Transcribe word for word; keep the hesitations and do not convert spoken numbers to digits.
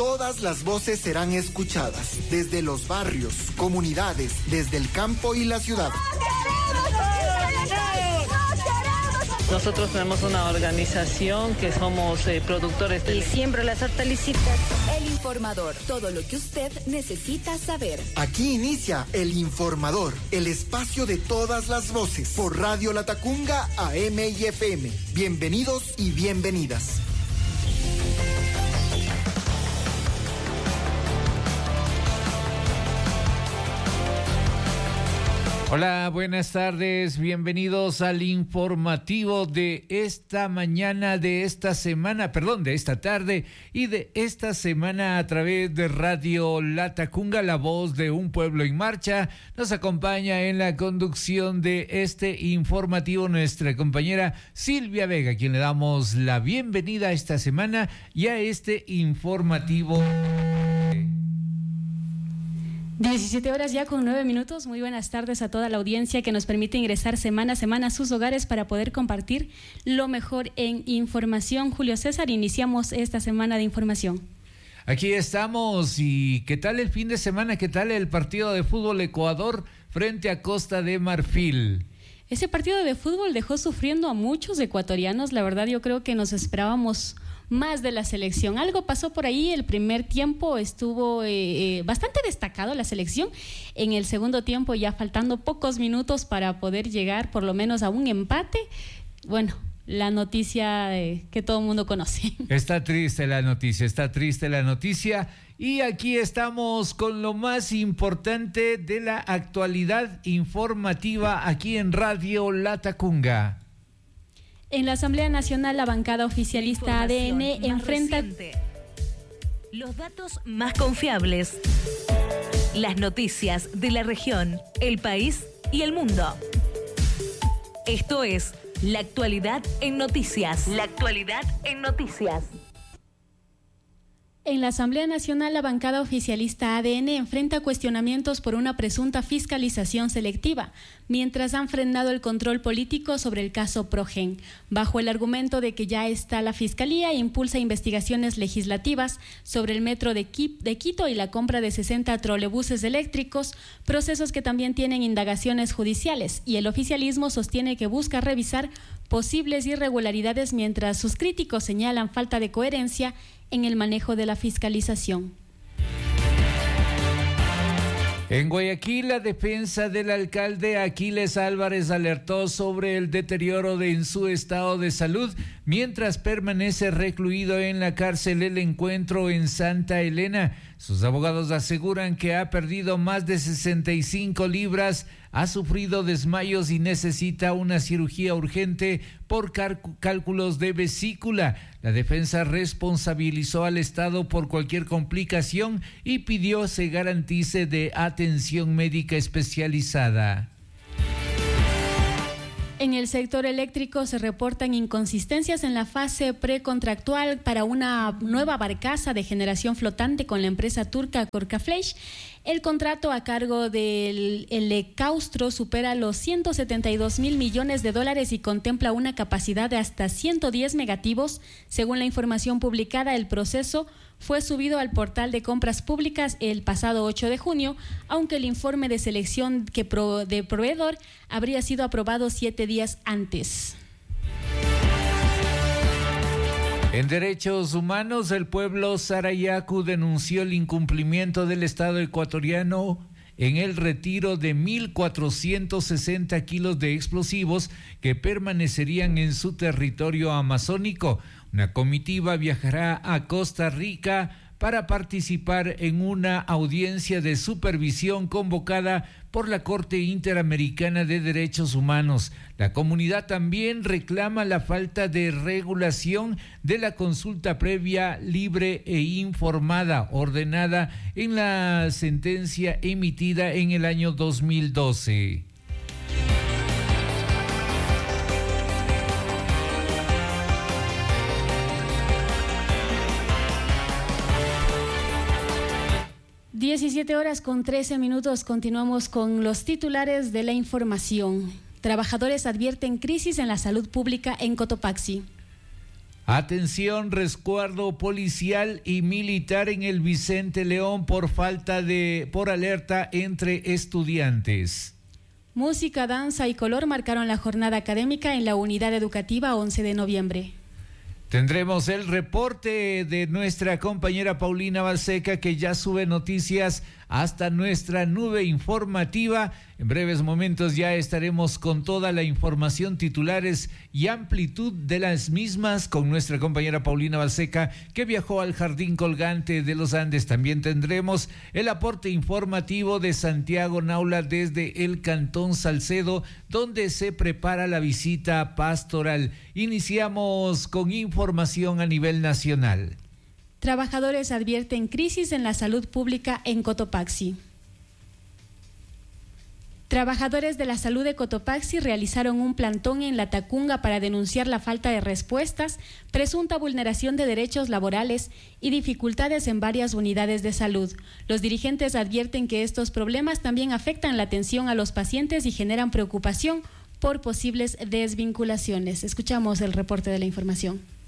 todas las voces serán escuchadas, desde los barrios, comunidades, desde el campo y la ciudad. Nosotros tenemos una organización que somos eh, productores de... Y siembro las hortalizas. El Informador, todo lo que usted necesita saber. Aquí inicia El Informador, el espacio de todas las voces, por Radio Latacunga, A M y F M. Bienvenidos y bienvenidas. Hola, buenas tardes, bienvenidos al informativo de esta mañana, de esta semana, perdón, de esta tarde y de esta semana a través de Radio Latacunga, la voz de un pueblo en marcha. Nos acompaña en la conducción de este informativo nuestra compañera Silvia Vega, a quien le damos la bienvenida esta semana y a este informativo. diecisiete horas ya con nueve minutos. Muy buenas tardes a toda la audiencia que nos permite ingresar semana a semana a sus hogares para poder compartir lo mejor en información. Julio César, iniciamos esta semana de información. Aquí estamos. ¿Y qué tal el fin de semana? ¿Qué tal el partido de fútbol Ecuador frente a Costa de Marfil? Ese partido de fútbol dejó sufriendo a muchos ecuatorianos. La verdad, yo creo que nos esperábamos más de la selección. Algo pasó por ahí. El primer tiempo estuvo eh, eh, bastante destacado la selección. En el segundo tiempo, ya faltando pocos minutos para poder llegar por lo menos a un empate, bueno, la noticia eh, que todo el mundo conoce. Está triste la noticia, está triste la noticia. Y aquí estamos con lo más importante de la actualidad informativa aquí en Radio Latacunga. En la Asamblea Nacional, la bancada oficialista A D N enfrenta... Reciente. Los datos más confiables. Las noticias de la región, el país y el mundo. Esto es La Actualidad en Noticias. La Actualidad en Noticias. En la Asamblea Nacional, la bancada oficialista A D N enfrenta cuestionamientos por una presunta fiscalización selectiva, mientras han frenado el control político sobre el caso Progen, bajo el argumento de que ya está la Fiscalía e impulsa investigaciones legislativas sobre el metro de Quito y la compra de sesenta trolebuses eléctricos, procesos que también tienen indagaciones judiciales, y el oficialismo sostiene que busca revisar posibles irregularidades, mientras sus críticos señalan falta de coherencia en el manejo de la fiscalización. En Guayaquil, la defensa del alcalde Aquiles Álvarez alertó sobre el deterioro de, en su estado de salud mientras permanece recluido en la cárcel El Encuentro en Santa Elena. Sus abogados aseguran que ha perdido más de sesenta y cinco libras, ha sufrido desmayos y necesita una cirugía urgente por cálculos de vesícula. La defensa responsabilizó al Estado por cualquier complicación y pidió se garantice de atención médica especializada. En el sector eléctrico se reportan inconsistencias en la fase precontractual para una nueva barcaza de generación flotante con la empresa turca Corcaflesh. El contrato a cargo del Elecaustro supera los ciento setenta y dos mil millones de dólares y contempla una capacidad de hasta ciento diez megativos. Según la información publicada, el proceso fue subido al portal de compras públicas el pasado ocho de junio, aunque el informe de selección que pro, de proveedor habría sido aprobado siete días antes. En derechos humanos, el pueblo Sarayaku denunció el incumplimiento del Estado ecuatoriano en el retiro de mil cuatrocientos sesenta kilos de explosivos que permanecerían en su territorio amazónico. Una comitiva viajará a Costa Rica para participar en una audiencia de supervisión convocada por la Corte Interamericana de Derechos Humanos. La comunidad también reclama la falta de regulación de la consulta previa, libre e informada, ordenada en la sentencia emitida en el año dos mil doce. diecisiete horas con trece minutos, continuamos con los titulares de la información. Trabajadores advierten crisis en la salud pública en Cotopaxi. Atención, resguardo policial y militar en el Vicente León por falta de, por alerta entre estudiantes. Música, danza y color marcaron la jornada académica en la unidad educativa once de noviembre. Tendremos el reporte de nuestra compañera Paulina Balseca, que ya sube noticias hasta nuestra nube informativa. En breves momentos ya estaremos con toda la información, titulares y amplitud de las mismas con nuestra compañera Paulina Balseca, que viajó al Jardín Colgante de los Andes. También tendremos el aporte informativo de Santiago Naula desde el Cantón Salcedo, donde se prepara la visita pastoral. Iniciamos con información a nivel nacional. Trabajadores advierten crisis en la salud pública en Cotopaxi. Trabajadores de la salud de Cotopaxi realizaron un plantón en Latacunga para denunciar la falta de respuestas, presunta vulneración de derechos laborales y dificultades en varias unidades de salud. Los dirigentes advierten que estos problemas también afectan la atención a los pacientes y generan preocupación por posibles desvinculaciones. Escuchamos el reporte de la información.